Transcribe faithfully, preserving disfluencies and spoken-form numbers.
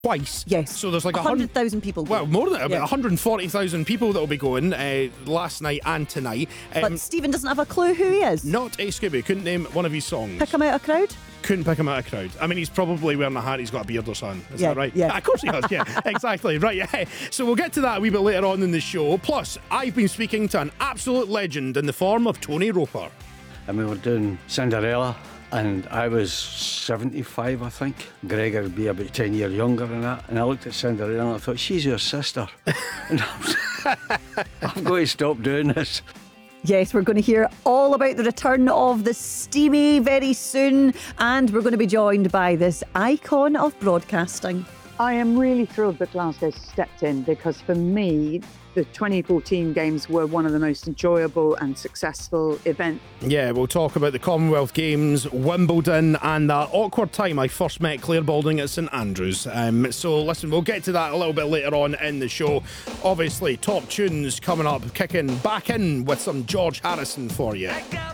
twice. Yes. So there's like one hundred thousand people. Well, more than about yeah. one hundred forty thousand people that will be going uh, last night and tonight. Um, But Stephen doesn't have a clue who he is. not a Scooby. Couldn't name one of his songs. Pick him out of a crowd? Couldn't pick him out of a crowd. I mean, he's probably wearing a hat. He's got a beard or something. Is Yeah, that right? yeah. Of course he has. Yeah, exactly. Right. Yeah. So we'll get to that a wee bit later on in the show. Plus, I've been speaking to an absolute legend in the form of Tony Roper. And we were doing Cinderella, and I was seventy-five, I think. Gregor would be about ten years younger than that. And I looked at Cinderella and I thought, she's your sister. And I'm, I'm going to stop doing this. Yes, we're going to hear all about the return of the Steamy very soon, and we're going to be joined by this icon of broadcasting. I am really thrilled that Glasgow stepped in, because for me, the twenty fourteen Games were one of the most enjoyable and successful events. Yeah, we'll talk about the Commonwealth Games, Wimbledon, and that awkward time I first met Claire Balding at St Andrews. Um, so listen, we'll get to that a little bit later on in the show. Obviously, top tunes coming up, kicking back in with some George Harrison for you.